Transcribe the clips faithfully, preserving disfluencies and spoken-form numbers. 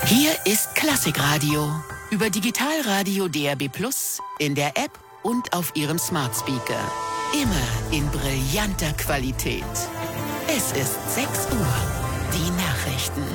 Hier ist Klassikradio über Digitalradio D A B plus, in der App und auf Ihrem Smart Speaker. Immer in brillanter Qualität. Es ist sechs Uhr. Die Nachrichten.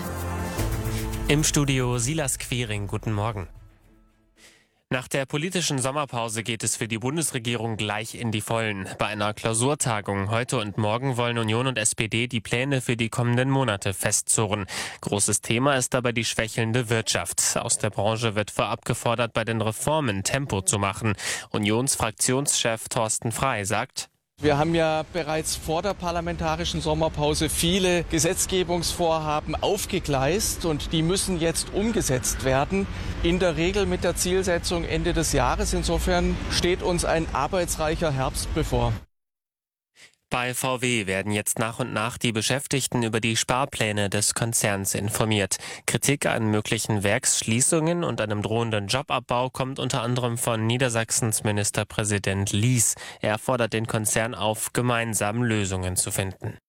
Im Studio Silas Quiring. Guten Morgen. Nach der politischen Sommerpause geht es für die Bundesregierung gleich in die Vollen. Bei einer Klausurtagung heute und morgen wollen Union und S P D die Pläne für die kommenden Monate festzurren. Großes Thema ist dabei die schwächelnde Wirtschaft. Aus der Branche wird vorab gefordert, bei den Reformen Tempo zu machen. Unionsfraktionschef Thorsten Frey sagt: Wir haben ja bereits vor der parlamentarischen Sommerpause viele Gesetzgebungsvorhaben aufgegleist und die müssen jetzt umgesetzt werden. In der Regel mit der Zielsetzung Ende des Jahres. Insofern steht uns ein arbeitsreicher Herbst bevor. Bei V W werden jetzt nach und nach die Beschäftigten über die Sparpläne des Konzerns informiert. Kritik an möglichen Werksschließungen und einem drohenden Jobabbau kommt unter anderem von Niedersachsens Ministerpräsident Lies. Er fordert den Konzern auf, gemeinsam Lösungen zu finden.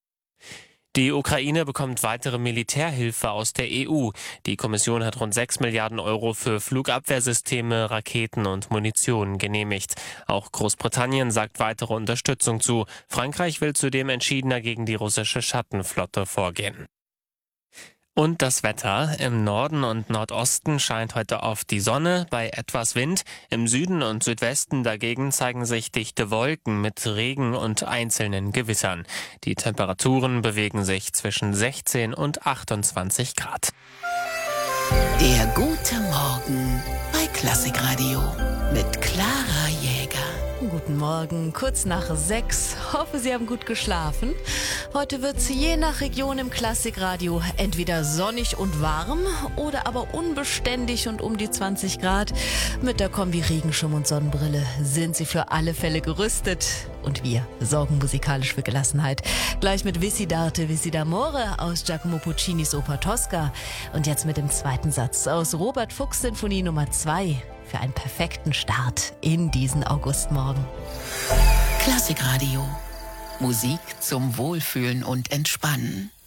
Die Ukraine bekommt weitere Militärhilfe aus der E U. Die Kommission hat rund sechs Milliarden Euro für Flugabwehrsysteme, Raketen und Munition genehmigt. Auch Großbritannien sagt weitere Unterstützung zu. Frankreich will zudem entschiedener gegen die russische Schattenflotte vorgehen. Und das Wetter. Im Norden und Nordosten scheint heute oft die Sonne bei etwas Wind. Im Süden und Südwesten dagegen zeigen sich dichte Wolken mit Regen und einzelnen Gewittern. Die Temperaturen bewegen sich zwischen sechzehn und achtundzwanzig Grad. Der gute Morgen bei Klassikradio mit Clara Jäger. Guten Morgen, kurz nach sechs. Hoffe, Sie haben gut geschlafen. Heute wird es je nach Region im Klassikradio entweder sonnig und warm oder aber unbeständig und um die zwanzig Grad. Mit der Kombi Regenschirm und Sonnenbrille sind Sie für alle Fälle gerüstet. Und wir sorgen musikalisch für Gelassenheit. Gleich mit Vissi d'arte, Vissi d'amore aus Giacomo Puccinis Oper Tosca. Und jetzt mit dem zweiten Satz aus Robert Fuchs Sinfonie Nummer zwei. Für einen perfekten Start in diesen Augustmorgen. Klassikradio. Musik zum Wohlfühlen und Entspannen.